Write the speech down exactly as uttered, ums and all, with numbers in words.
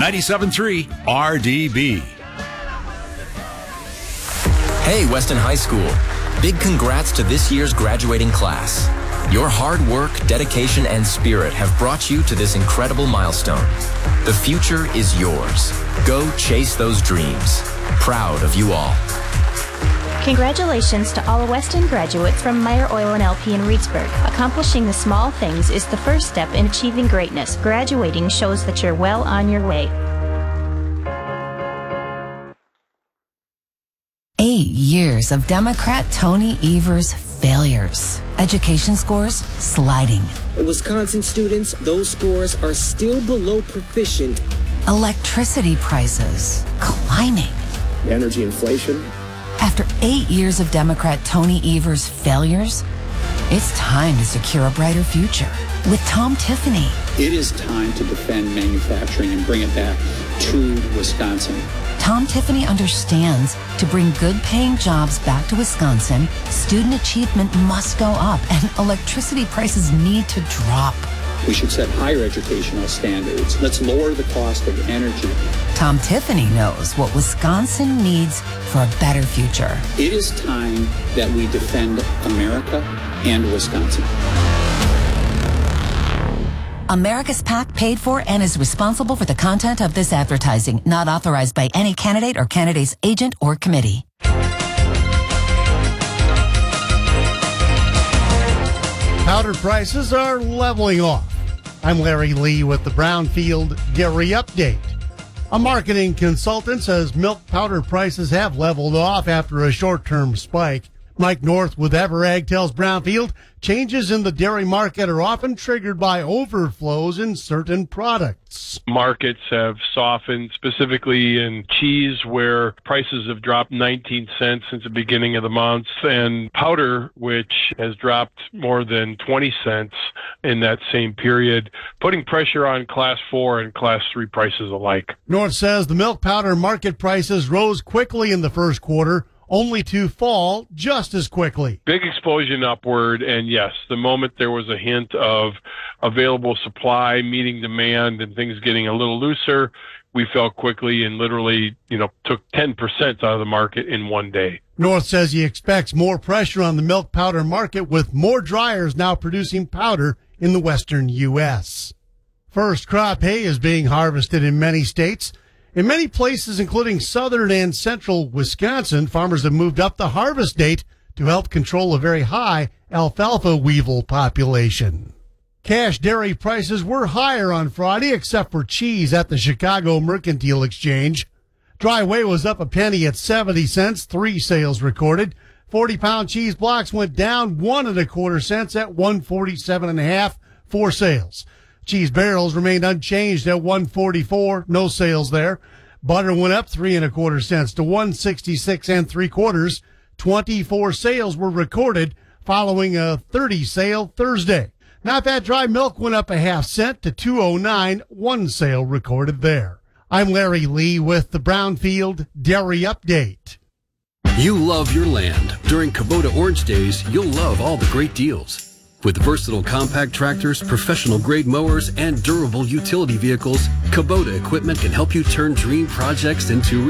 ninety-seven point three R D B. Hey, Weston High School. Big congrats to this year's graduating class. Your hard work, dedication, and spirit have brought you to this incredible milestone. The future is yours. Go chase those dreams. Proud of you all. Congratulations to all Weston graduates from Meyer Oil and L P in Reedsburg. Accomplishing the small things is the first step in achieving greatness. Graduating shows that you're well on your way. Eight years of Democrat Tony Evers' failures. Education scores sliding. Wisconsin students, those scores are still below proficient. Electricity prices climbing. Energy inflation. After eight years of Democrat Tony Evers' failures, it's time to secure a brighter future with Tom Tiffany. It is time to defend manufacturing and bring it back to Wisconsin. Tom Tiffany understands to bring good-paying jobs back to Wisconsin, student achievement must go up and electricity prices need to drop. We should set higher educational standards. Let's lower the cost of energy. Tom Tiffany knows what Wisconsin needs for a better future. It is time that we defend America and Wisconsin. America's PAC paid for and is responsible for the content of this advertising, not authorized by any candidate or candidate's agent or committee. Powder prices are leveling off. I'm Larry Lee with the Brownfield Dairy Update. A marketing consultant says milk powder prices have leveled off after a short-term spike. Mike North with Everag tells Brownfield changes in the dairy market are often triggered by overflows in certain products. Markets have softened, specifically in cheese, where prices have dropped nineteen cents since the beginning of the month, and powder, which has dropped more than twenty cents in that same period, putting pressure on Class four and Class three prices alike. North says the milk powder market prices rose quickly in the first quarter, only to fall just as quickly. Big explosion upward, and yes, the moment there was a hint of available supply meeting demand and things getting a little looser, we fell quickly and literally, you know, took ten percent out of the market in one day. North says he expects more pressure on the milk powder market with more dryers now producing powder in the western U S. First crop hay is being harvested in many states. In many places, including southern and central Wisconsin, farmers have moved up the harvest date to help control a very high alfalfa weevil population. Cash dairy prices were higher on Friday, except for cheese at the Chicago Mercantile Exchange. Dry whey was up a penny at seventy cents, three sales recorded. forty-pound cheese blocks went down one and a quarter cents at one forty-seven and a half, four sales. Cheese barrels remained unchanged at one forty-four, no sales there. Butter went up three and a quarter cents to one sixty-six and three quarters. twenty-four sales were recorded following a thirty sale Thursday. Not Fat Dry Milk went up a half cent to two oh nine, one sale recorded there. I'm Larry Lee with the Brownfield Dairy Update. You love your land. During Kubota Orange Days, you'll love all the great deals. With versatile compact tractors, professional-grade mowers, and durable utility vehicles, Kubota equipment can help you turn dream projects into